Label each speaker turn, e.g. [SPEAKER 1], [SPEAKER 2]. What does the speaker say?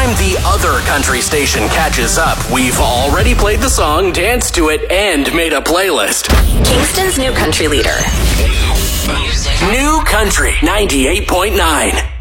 [SPEAKER 1] time the other country station catches up, we've already played the song, danced to it, and made a playlist.
[SPEAKER 2] Kingston's new country leader.
[SPEAKER 1] New Country 98.9.